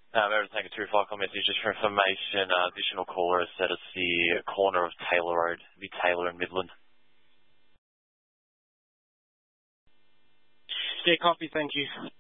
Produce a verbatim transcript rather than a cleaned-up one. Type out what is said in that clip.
Um, Everyone, take a two five call message just for information. Uh, additional caller has said it's the corner of Taylor Road, the Taylor and Midland. Yeah, copy. Thank you.